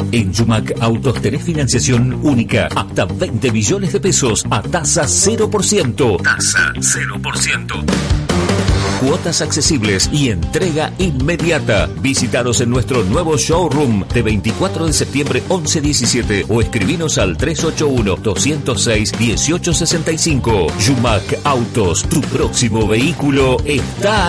En Yumac Autos tenés financiación única hasta 20 millones de pesos a tasa 0%. Tasa 0%. Cuotas accesibles y entrega inmediata. Visítanos en nuestro nuevo showroom de 24 de septiembre 11-17 o escribinos al 381-206-1865. Yumac Autos, tu próximo vehículo está